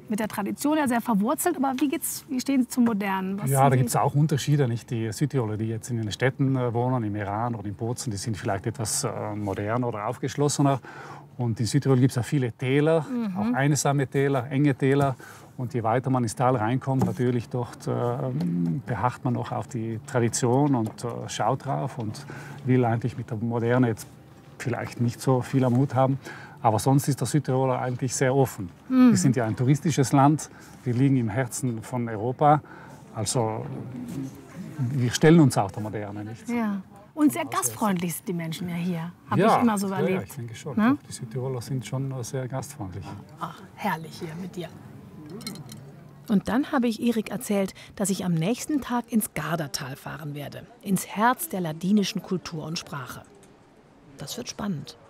mit der Tradition ja sehr verwurzelt. Aber wie stehen Sie zum Modernen? Ja, da gibt es auch Unterschiede. Nicht? Die Südtiroler, die jetzt in den Städten wohnen, im Iran oder in Bozen, die sind vielleicht etwas moderner oder aufgeschlossener. Und in Südtirol gibt es auch viele Täler, auch einsame Täler, enge Täler. Und je weiter man ins Tal reinkommt, natürlich dort beharrt man noch auf die Tradition und schaut drauf und will eigentlich mit der Moderne jetzt vielleicht nicht so viel am Hut haben. Aber sonst ist der Südtiroler eigentlich sehr offen. Wir sind ja ein touristisches Land, wir liegen im Herzen von Europa. Also wir stellen uns auch der Moderne, nicht? Ja. Und sehr gastfreundlich sind die Menschen ja hier, habe ich immer so erlebt. Ja, ich denke schon. Ne? Die Südtiroler sind schon sehr gastfreundlich. Ach, herrlich hier mit dir. Und dann habe ich Erik erzählt, dass ich am nächsten Tag ins Gardatal fahren werde, ins Herz der ladinischen Kultur und Sprache. Das wird spannend.